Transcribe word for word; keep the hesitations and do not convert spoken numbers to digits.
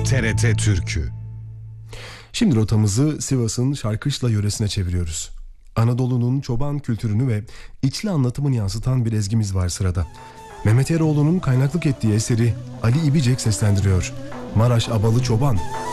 T R T Türkü. Şimdi rotamızı Sivas'ın Şarkışla yöresine çeviriyoruz. Anadolu'nun çoban kültürünü ve içli anlatımını yansıtan bir ezgimiz var sırada. Mehmet Eroğlu'nun kaynaklık ettiği eseri Ali İbicek seslendiriyor. Maraş Abalı Çoban.